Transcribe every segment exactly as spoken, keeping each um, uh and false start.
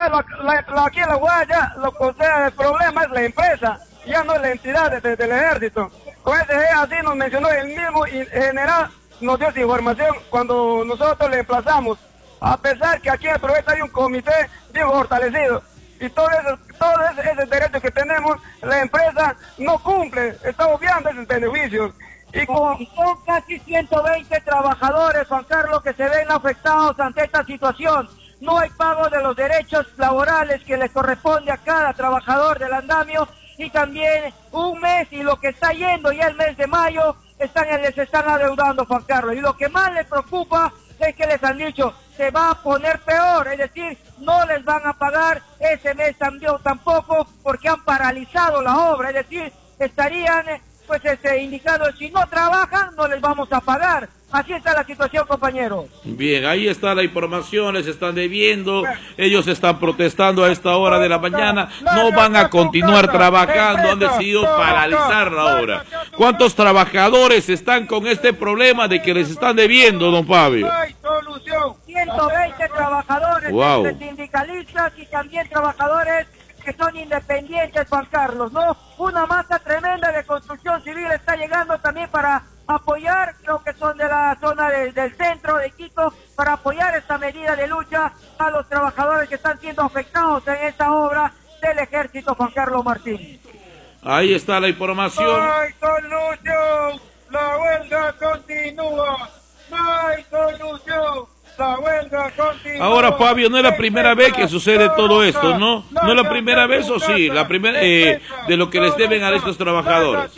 la, la, la, aquí en la Guaya, lo que o sea, el problema es la empresa, ya no es la entidad de, de, del ejército. Con ese así nos mencionó el mismo general, nos dio esa información cuando nosotros le emplazamos, a pesar que aquí en el proyecto hay un comité bien fortalecido, y todo eso, todo ese, ese derecho que tenemos, la empresa no cumple, está obviando esos beneficios. Y con... son casi ciento veinte trabajadores, Juan Carlos, que se ven afectados ante esta situación. No hay pago de los derechos laborales que les corresponde a cada trabajador del andamio, y también un mes, y lo que está yendo ya el mes de mayo, están, les están adeudando, Juan Carlos. Y lo que más les preocupa es que les han dicho, se va a poner peor, es decir, no les van a pagar ese mes también, tampoco, porque han paralizado la obra, es decir, estarían pues este, indicando, si no trabajan, no les vamos a pagar. Así está la situación, compañeros. Bien, ahí está la información, les están debiendo, ellos están protestando a esta hora de la mañana, no van a continuar trabajando, han decidido paralizar la obra. ¿Cuántos trabajadores están con este problema de que les están debiendo, don Fabio? No hay solución. ciento veinte trabajadores, wow. Sindicalistas y también trabajadores que son independientes, Juan Carlos, ¿no? Una masa tremenda de construcción civil está llegando también para apoyar, creo que son de la zona de, del centro de Quito, para apoyar esta medida de lucha a los trabajadores que están siendo afectados en esta obra del ejército, Juan Carlos Martín. Ahí está la información. No hay solución, la huelga continúa, no hay solución. La huelga continúa. Ahora, Fabio, no es la primera vez que sucede todo esto, ¿no? ¿No es la primera vez o sí? La primera eh, de lo que les deben a estos trabajadores.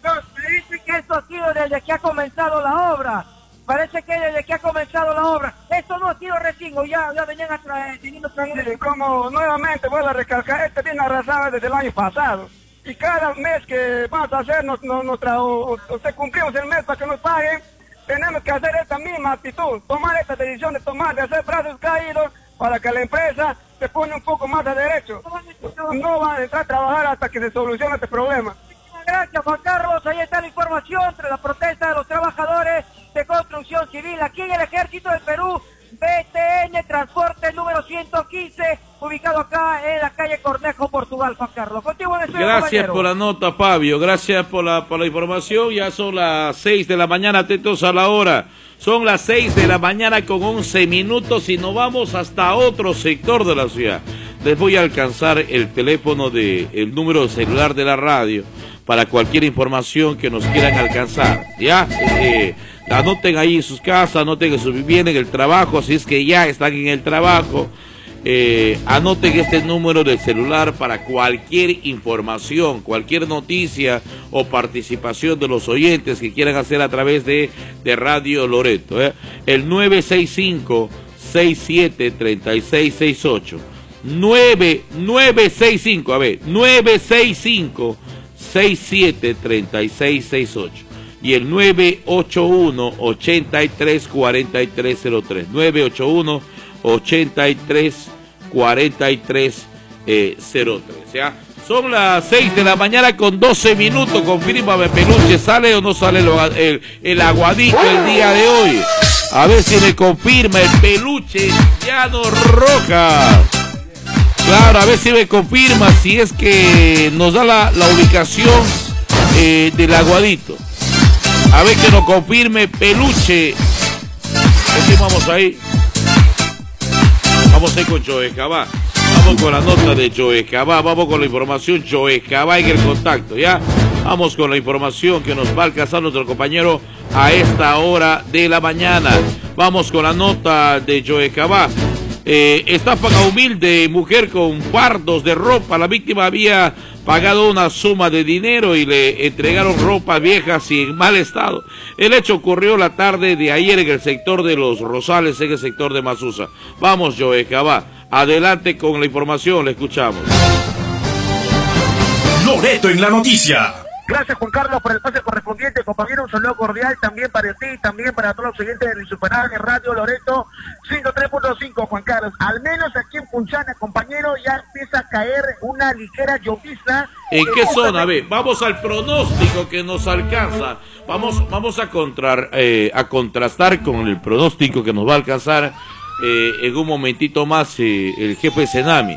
Dice que esto ha sido desde que ha comenzado la obra. Parece que desde que ha comenzado la obra. Esto no ha sido recién, ya, ya venían a traer, teniendo sí, como nuevamente vuelvo a recalcar, este viene arrasado desde el año pasado. Y cada mes que vamos a hacer, nos, nos, nos tra o, o se cumplimos el mes para que nos paguen, tenemos que hacer esta misma actitud, tomar esta decisión de tomar, de hacer brazos caídos para que la empresa se pone un poco más de derecho. No van a entrar a trabajar hasta que se solucione este problema. Gracias, Juan Carlos. Ahí está la información tras la protesta de los trabajadores de construcción civil aquí en el Ejército del Perú. B T N Transporte número ciento quince, ubicado acá en la calle Cornejo, Portugal, Juan Carlos. Contigo en el estudio, gracias compañero. por la nota, Fabio. Gracias por la, por la información. Ya son las seis de la mañana, atentos a la hora. Son las seis de la mañana con once minutos y nos vamos hasta otro sector de la ciudad. Les voy a alcanzar el teléfono de el número celular de la radio para cualquier información que nos quieran alcanzar. Ya, eh, anoten ahí en sus casas, anoten en su vivienda, en el trabajo, si es que ya están en el trabajo. Eh, anoten este número de celular para cualquier información, cualquier noticia o participación de los oyentes que quieran hacer a través de, de Radio Loreto. ¿eh? El nueve seis cinco, seis siete tres seis seis ocho. nueve nueve seis cinco, a ver, nueve seis cinco, seis siete tres seis seis ocho. Y el nueve ocho uno, ochenta y tres, cuarenta y tres cero tres. nueve ocho uno, ochenta y tres, cuarenta y tres cero tres. ¿Ya? Son las seis de la mañana con doce minutos. Confírmame, Peluche, ¿sale o no sale el, el, el aguadito el día de hoy? A ver si me confirma el Peluche Llano Rojas. Claro, a ver si me confirma si es que nos da la, la ubicación eh, del aguadito. A ver que nos confirme Peluche. Vamos ahí. Vamos a ir con Joe Cabá. Vamos con la nota de Joe Cabá. Vamos con la información. Joe Cabá en el contacto, ¿ya? Vamos con la información que nos va a alcanzar nuestro compañero a esta hora de la mañana. Vamos con la nota de Joe Cabá. Eh, estafa a humilde mujer con fardos de ropa. La víctima había pagado una suma de dinero y le entregaron ropa viejas y en mal estado. El hecho ocurrió la tarde de ayer en el sector de Los Rosales, en el sector de Masusa. Vamos, Joe Cabá, adelante con la información, le escuchamos. Loreto en la noticia. Gracias, Juan Carlos, por el pase correspondiente, compañero. Un saludo cordial también para ti, también para todos los oyentes del Insuperable Radio Loreto ciento tres punto cinco, Juan Carlos. Al menos aquí en Punchana, compañero, ya empieza a caer una ligera llovizna. ¿En qué zona? A ver, vamos al pronóstico que nos alcanza. Vamos, vamos a, contrar, eh, a contrastar con el pronóstico que nos va a alcanzar eh, en un momentito más eh, el jefe Senami.